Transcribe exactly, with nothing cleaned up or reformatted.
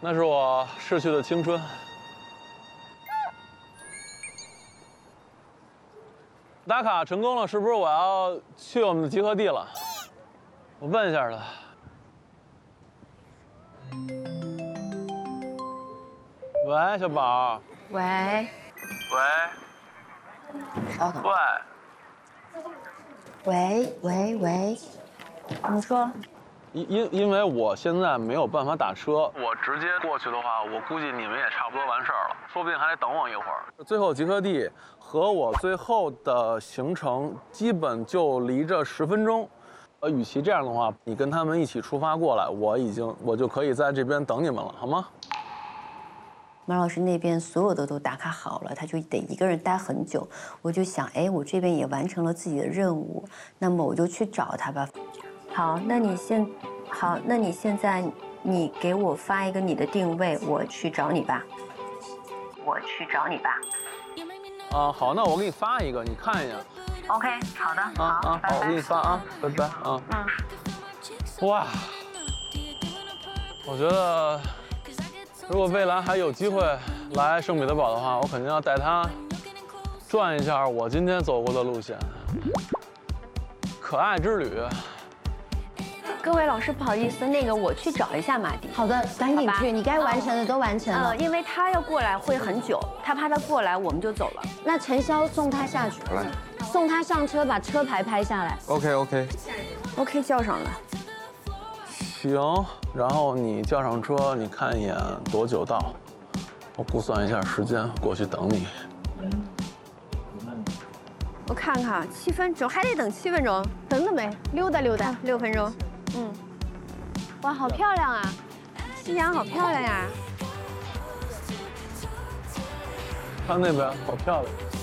那是我逝去的青春。打卡成功了，是不是我要去我们的集合地了？我问一下他。喂，小宝。 喂。 喂。 稍等。 喂。 喂喂喂，你说。 因因因为我现在没有办法打车，我直接过去的话，我估计你们也差不多完事儿了，说不定还得等我一会儿。最后集合地和我最后的行程基本就离着十分钟，呃，与其这样的话，你跟他们一起出发过来，我已经我就可以在这边等你们了，好吗？ 马老师那边所有的都打卡好了，他就得一个人待很久。我就想，哎，我这边也完成了自己的任务，那么我就去找他吧。好，那你现，好，那你现在你给我发一个你的定位，我去找你吧。我去找你吧。 啊，好，那我给你发一个，你看一眼。 OK， 好的， 啊啊，好，我给你发啊，拜拜啊。嗯。哇，我觉得如果未来还有机会来圣彼得堡的话，我肯定要带他转一下我今天走过的路线。可爱之旅。 各位老师，不好意思，那个我去找一下马迪。 好的，赶紧去，你该完成的都完成了。 呃，因为他要过来会很久，他怕他过来我们就走了。 那陈潇送他下去， 来， 送他上车，把车牌拍下来。 OK OK。 OK， 叫上了。 行，然后你叫上车，你看一眼多久到，我估算一下时间，过去等你。 我看看，七分钟，还得等七分钟。 等等呗，溜达溜达， 六分钟。嗯， 哇，好漂亮啊！ 夕阳好漂亮呀！ 看那边，好漂亮。